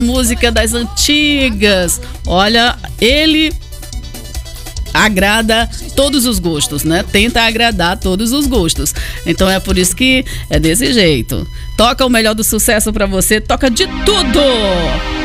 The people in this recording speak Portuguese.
música das antigas. Olha, ele agrada todos os gostos, né? Tenta agradar todos os gostos. Então é por isso que é desse jeito. Toca o melhor do sucesso pra você, toca de tudo!